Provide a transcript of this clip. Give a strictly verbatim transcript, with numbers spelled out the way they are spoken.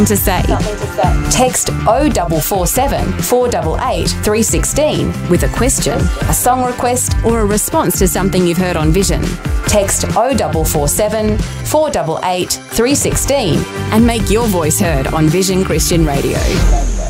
to say. Something to say. Text oh four four seven, four eight eight, three one six with a question, a song request, or a response to something you've heard on Vision. Text oh four four seven, four eight eight, three one six and make your voice heard on Vision Christian Radio.